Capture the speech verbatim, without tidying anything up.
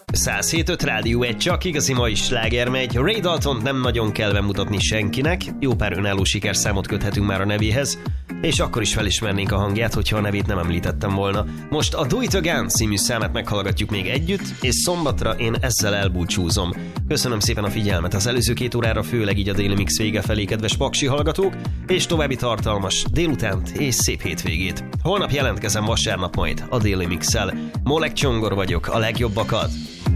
száz hét öt Rádió egy, csak igazi mai sláger megy. Ray Daltont nem nagyon kell bemutatni senkinek, jó pár önálló sikerszámot köthetünk már a nevéhez, és akkor is felismernénk a hangját, hogyha a nevét nem említettem volna. Most a Do It Again című számát meghallgatjuk még együtt, és szombatra én ezzel elbúcsúzom. Köszönöm szépen a figyelmet az előző két órára, főleg így a Daily Mix vége felé, kedves paksi hallgatók, és további tartalmas délutánt és szép hétvégét. Holnap jelentkezem vasárnap majd a Daily Mix-szel. Molek Csongor vagyok, a legjobbakat